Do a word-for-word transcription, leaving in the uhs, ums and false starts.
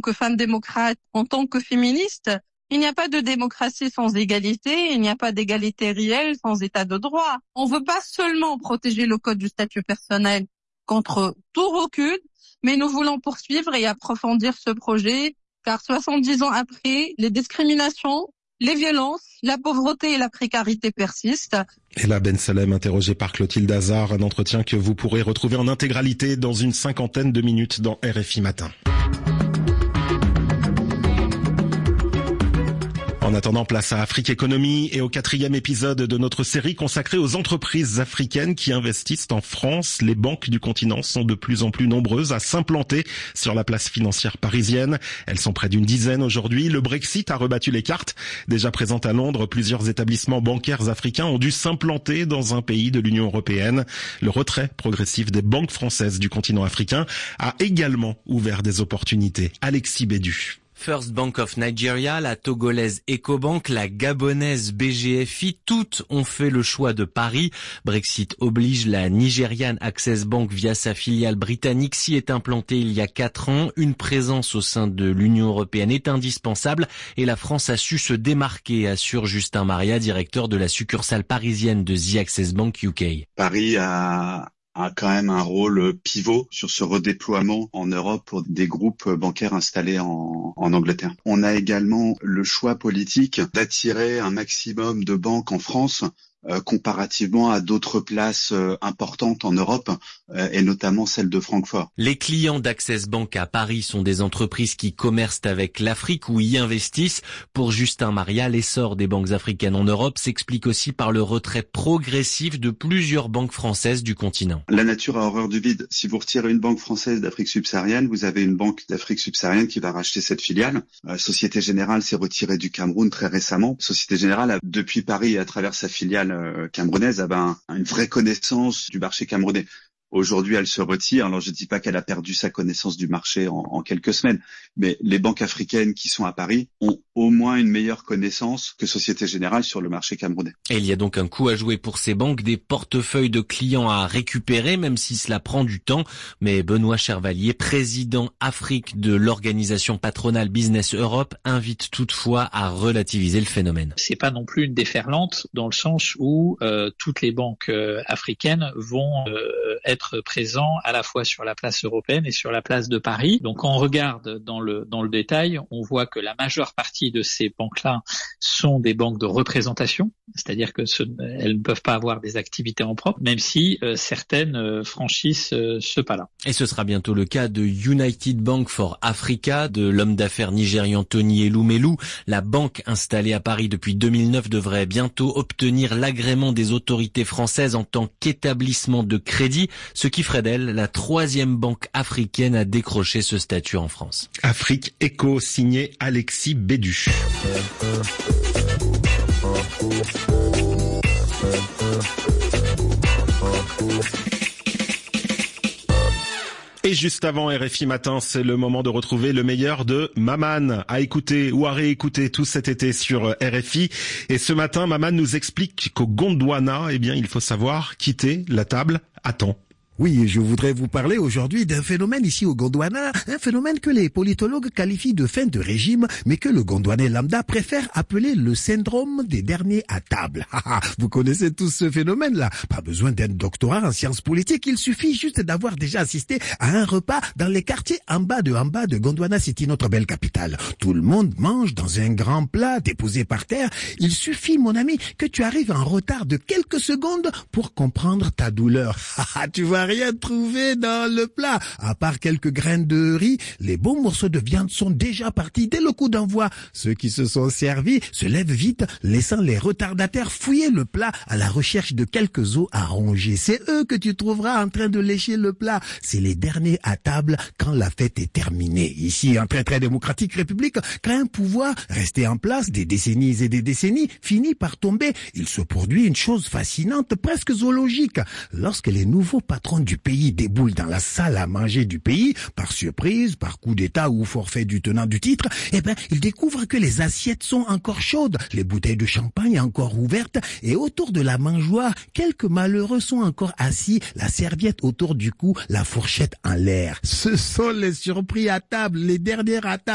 que femme démocrate, en tant que féministe, il n'y a pas de démocratie sans égalité, il n'y a pas d'égalité réelle sans état de droit. On ne veut pas seulement protéger le code du statut personnel contre tout recul, mais nous voulons poursuivre et approfondir ce projet, car soixante-dix ans après, les discriminations, les violences, la pauvreté et la précarité persistent. Ella Ben Salem, interrogée par Clotilde Hazard, un entretien que vous pourrez retrouver en intégralité dans une cinquantaine de minutes dans R F I Matin. En attendant, place à Afrique Économie et au quatrième épisode de notre série consacrée aux entreprises africaines qui investissent en France. Les banques du continent sont de plus en plus nombreuses à s'implanter sur la place financière parisienne. Elles sont près d'une dizaine aujourd'hui. Le Brexit a rebattu les cartes. Déjà présentes à Londres, plusieurs établissements bancaires africains ont dû s'implanter dans un pays de l'Union européenne. Le retrait progressif des banques françaises du continent africain a également ouvert des opportunités. Alexis Bédu. First Bank of Nigeria, la togolaise Ecobank, la gabonaise B G F I, toutes ont fait le choix de Paris. Brexit oblige, la nigériane Access Bank via sa filiale britannique s'y est implantée il y a quatre ans. Une présence au sein de l'Union européenne est indispensable et la France a su se démarquer, assure Justin Maria, directeur de la succursale parisienne de The Access Bank U K. Paris a a quand même un rôle pivot sur ce redéploiement en Europe pour des groupes bancaires installés en, en Angleterre. On a également le choix politique d'attirer un maximum de banques en France euh, comparativement à d'autres places euh, importantes en Europe euh, et notamment celle de Francfort. Les clients d'Access Bank à Paris sont des entreprises qui commercent avec l'Afrique ou y investissent. Pour Justin Maria, l'essor des banques africaines en Europe s'explique aussi par le retrait progressif de plusieurs banques françaises du continent. La nature a horreur du vide. Si vous retirez une banque française d'Afrique subsaharienne, vous avez une banque d'Afrique subsaharienne qui va racheter cette filiale. Euh, Société Générale s'est retirée du Cameroun très récemment. Société Générale, a, depuis Paris et à travers sa filiale euh, camerounaise, avait un, une vraie connaissance du marché camerounais. Aujourd'hui, elle se retire. Alors, je ne dis pas qu'elle a perdu sa connaissance du marché en, en quelques semaines, mais les banques africaines qui sont à Paris ont au moins une meilleure connaissance que Société Générale sur le marché camerounais. Et il y a donc un coup à jouer pour ces banques, des portefeuilles de clients à récupérer, même si cela prend du temps. Mais Benoît Chervalier, président Afrique de l'organisation patronale Business Europe, invite toutefois à relativiser le phénomène. C'est pas non plus une déferlante dans le sens où euh, toutes les banques euh, africaines vont euh, être présents à la fois sur la place européenne et sur la place de Paris. Donc on regarde dans le dans le détail, on voit que la majeure partie de ces banques-là sont des banques de représentation, c'est-à-dire que ce, elles ne peuvent pas avoir des activités en propre, même si euh, certaines euh, franchissent euh, ce pas-là. Et ce sera bientôt le cas de United Bank for Africa, de l'homme d'affaires nigérian Tony Elumelu. La banque installée à Paris depuis deux mille neuf devrait bientôt obtenir l'agrément des autorités françaises en tant qu'établissement de crédit, ce qui ferait d'elle la troisième banque africaine à décrocher ce statut en France. Afrique Éco, signé Alexis Bédu. Et juste avant R F I Matin, c'est le moment de retrouver le meilleur de Maman, à écouter ou à réécouter tout cet été sur R F I. Et ce matin, Maman nous explique qu'au Gondwana, eh bien, il faut savoir quitter la table à temps. Oui, je voudrais vous parler aujourd'hui d'un phénomène ici au Gondwana, un phénomène que les politologues qualifient de fin de régime, mais que le Gondwanais lambda préfère appeler le syndrome des derniers à table. Vous connaissez tous ce phénomène-là. Pas besoin d'un doctorat en sciences politiques, il suffit juste d'avoir déjà assisté à un repas dans les quartiers en bas de en bas de Gondwana City, notre belle capitale. Tout le monde mange dans un grand plat déposé par terre. Il suffit, mon ami, que tu arrives en retard de quelques secondes pour comprendre ta douleur. Tu vas rien trouvé dans le plat. À part quelques graines de riz, les beaux morceaux de viande sont déjà partis dès le coup d'envoi. Ceux qui se sont servis se lèvent vite, laissant les retardataires fouiller le plat à la recherche de quelques os à ronger. C'est eux que tu trouveras en train de lécher le plat. C'est les derniers à table quand la fête est terminée. Ici, en très très démocratique république, quand un pouvoir resté en place des décennies et des décennies finit par tomber, il se produit une chose fascinante, presque zoologique. Lorsque les nouveaux patrons du pays déboule dans la salle à manger du pays, par surprise, par coup d'état ou forfait du tenant du titre, eh ben, il découvre que les assiettes sont encore chaudes, les bouteilles de champagne encore ouvertes, et autour de la mangeoire, quelques malheureux sont encore assis, la serviette autour du cou, la fourchette en l'air. Ce sont les surpris à table, les derniers à table.